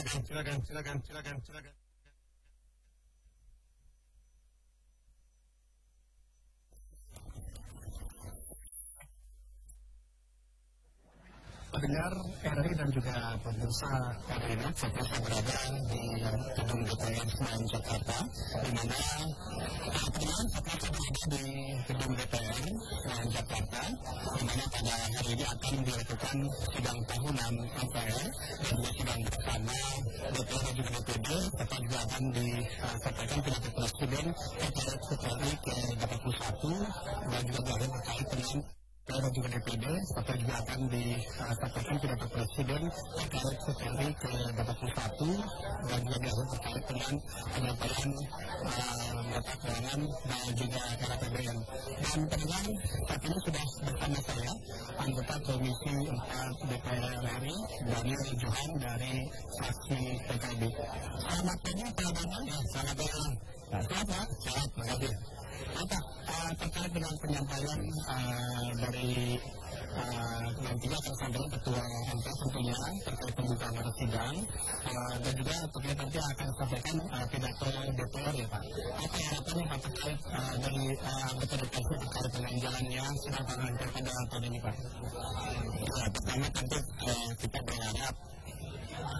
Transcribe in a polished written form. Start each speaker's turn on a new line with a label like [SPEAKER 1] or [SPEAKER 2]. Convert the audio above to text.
[SPEAKER 1] silakan. Pendengar RRI dan juga pemirsa RRI fokus berada di gedung DPR Senayan Jakarta, di mana teman-teman fokus berada di gedung DPR Senayan Jakarta, di mana pada hari ini akan dilakukan sidang tahunan MPR dan juga sidang bersama DPR dan juga DPD, serta juga akan disampaikan pidato Presiden terkait seperti ke-81 dan juga terkait dengan dan juga DPD, serta juga akan disampaikan pidato Presiden terkait seperti ke-81 dan juga terkait dengan penyampaian mata keuangan dan juga RAPBN. Dan pendengar, saat ini sudah bersama saya anggota Komisi 4 DPR RI, Daniel Johan dari fraksi PKB. Selamat pagi Pak Daniel. Selamat pagi. Selamat, terima kasih. Terkait dengan penyampaian dari nantinya akan disampaikan Ketua MK tentunya terkait pembukaan sidang dan juga tentunya nanti akan disampaikan pidato DPR ya Pak. Apa harapannya Pak terkait dari anggota DPR terkait dengan jalannya sidang parlementer pada tahun ini Pak? Ya, pertama tentu kita berharap